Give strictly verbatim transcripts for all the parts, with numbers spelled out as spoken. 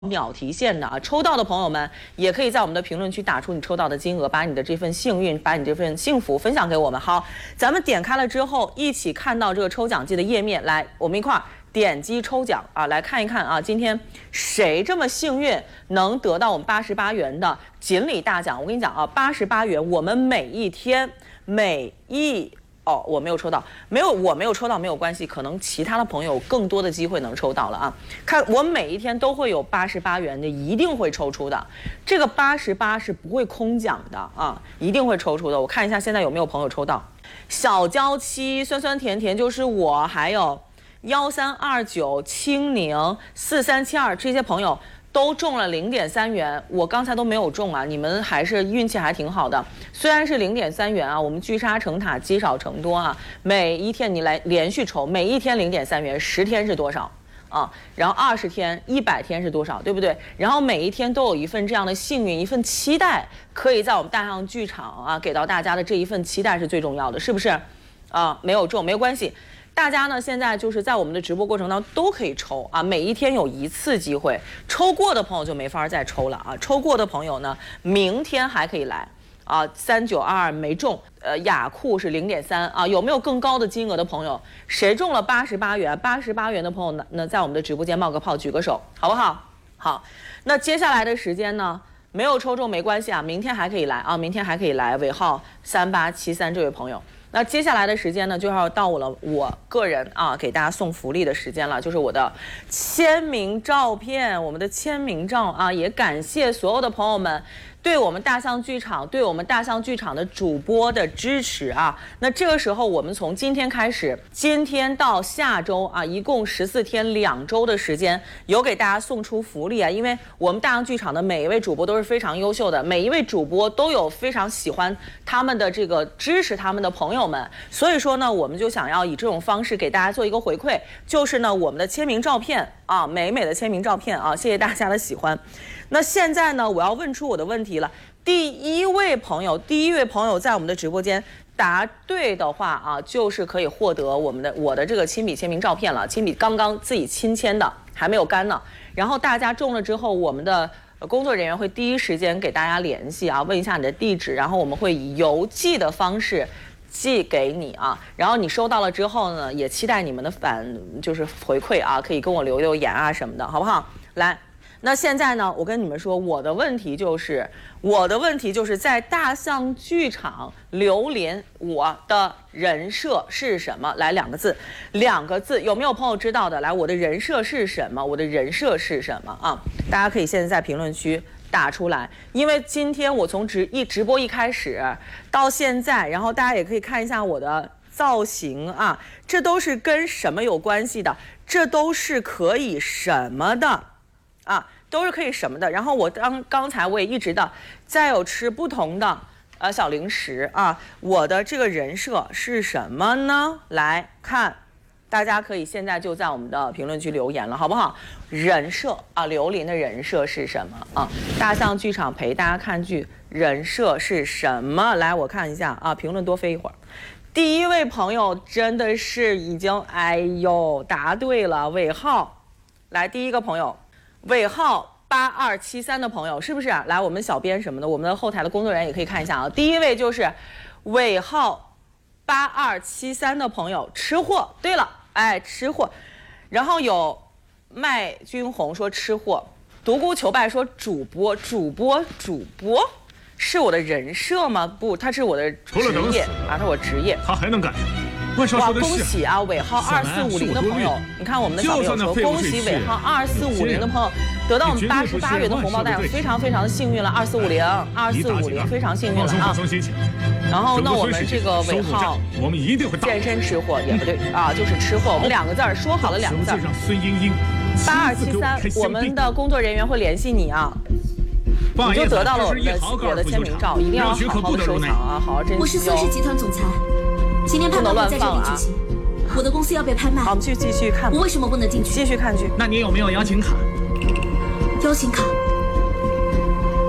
秒提现的啊！抽到的朋友们也可以在我们的评论区打出你抽到的金额，把你的这份幸运，把你这份幸福分享给我们。好，咱们点开了之后，一起看到这个抽奖季的页面，来，我们一块儿点击抽奖啊，来看一看啊，今天谁这么幸运能得到我们八十八元的锦鲤大奖？我跟你讲啊，八十八元，我们每一天每一。哦，我没有抽到，没有，我没有抽到没有关系，可能其他的朋友更多的机会能抽到了啊。看，我每一天都会有八十八元的，一定会抽出的。这个八十八是不会空奖的啊，一定会抽出的。我看一下现在有没有朋友抽到。小娇妻、酸酸甜甜就是我，还有幺三二九、青柠、四三七二这些朋友。都中了零点三元，我刚才都没有中啊，你们还是运气还挺好的。虽然是零点三元啊，我们聚沙成塔，积少成多啊。每一天你来连续抽，每一天零点三元，十天是多少啊？然后二十天、一百天是多少，对不对？然后每一天都有一份这样的幸运，一份期待，可以在我们大象剧场啊给到大家的这一份期待是最重要的，是不是？啊，没有中没有关系。大家呢，现在就是在我们的直播过程当中都可以抽啊，每一天有一次机会，抽过的朋友就没法再抽了啊，抽过的朋友呢，明天还可以来啊。三九二二没中，呃，雅库是零点三啊，有没有更高的金额的朋友？谁中了八十八元？八十八元的朋友呢，那在我们的直播间冒个泡，举个手，好不好？好，那接下来的时间呢？没有抽中没关系啊，明天还可以来啊，明天还可以来，尾号三八七三这位朋友。那接下来的时间呢，就要到我了，我个人啊给大家送福利的时间了，就是我的签名照片，我们的签名照啊，也感谢所有的朋友们对我们大象剧场，对我们大象剧场的主播的支持啊。那这个时候，我们从今天开始，今天到下周啊，一共十四天，两周的时间，有给大家送出福利啊。因为我们大象剧场的每一位主播都是非常优秀的，每一位主播都有非常喜欢他们的这个支持他们的朋友们，所以说呢，我们就想要以这种方式给大家做一个回馈，就是呢，我们的签名照片啊，美美的签名照片啊，谢谢大家的喜欢。那现在呢，我要问出我的问题了。第一位朋友，第一位朋友在我们的直播间答对的话啊，就是可以获得我们的我的这个亲笔签名照片了。亲笔刚刚自己亲签的，还没有干呢。然后大家中了之后，我们的工作人员会第一时间给大家联系啊，问一下你的地址，然后我们会以邮寄的方式寄给你啊。然后你收到了之后呢，也期待你们的反就是回馈啊，可以跟我留留言啊什么的，好不好？来。那现在呢，我跟你们说，我的问题就是，我的问题就是在大象剧场榴莲，我的人设是什么？来，两个字，两个字，有没有朋友知道的？来，我的人设是什么？我的人设是什么啊？大家可以现在在评论区打出来，因为今天我从直一直播一开始到现在，然后大家也可以看一下我的造型啊，这都是跟什么有关系的？这都是可以什么的？啊，都是可以什么的。然后我当刚才我也一直的在有吃不同的呃小零食啊。我的这个人设是什么呢？来看，大家可以现在就在我们的评论区留言了，好不好？人设啊，刘琳的人设是什么啊？大象剧场陪大家看剧，人设是什么？来，我看一下啊，评论多飞一会儿。第一位朋友真的是已经哎呦答对了，尾号，来第一个朋友。尾号八二七三的朋友是不是啊？来，我们小编什么的，我们的后台的工作人员也可以看一下啊。第一位就是尾号八二七三的朋友，吃货。对了，哎，吃货。然后有麦君红说吃货，独孤求败说主播，主播，主播是我的人设吗？不，他是我的职业啊，他是我职业。 他还能干什么？ 哇，恭喜啊！尾号二四五零的朋友，你看我们的小朋友说，恭喜尾号二四五零的朋友得到我们八十八元的红包袋，非常非常的幸运了。二四五零，二四五零，非常幸运了啊！然后那我们这个尾号， 我们一定会健身吃货也不对啊，就是吃货，我们两个字儿说好了两个字儿。 孙英英， 八二七三，我们的工作人员会联系你啊。你就得到了我们的我的签名照，一定要好好的收藏啊，好好珍惜哦。 我是孙氏集团总裁。今天拍卖会在这里举行，我的公司要被拍卖。 好，我们去继续看。 我为什么不能进去？ 继续看剧。 那你有没有邀请卡？ 邀请卡，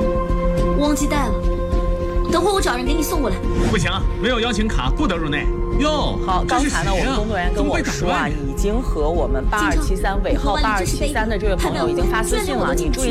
忘记带了。等会我找人给你送过来。 不行，没有邀请卡不得入内。 哟， 好，刚才呢，我们工作人员跟我说啊，已经和我们八二七三尾号八二七三的这位朋友已经发私信了，你注意。